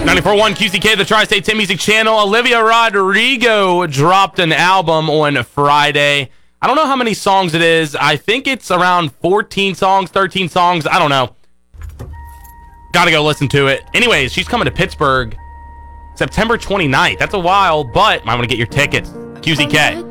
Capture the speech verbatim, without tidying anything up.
ninety-four point one Q C K, the Tri-State Tim Music Channel. Olivia Rodrigo dropped an album on Friday. I don't know how many songs it is. I think it's around fourteen songs, thirteen songs. I don't know. Gotta go listen to it. Anyways, she's coming to Pittsburgh September twenty-ninth. That's a while, but I want to get your tickets. Q C K.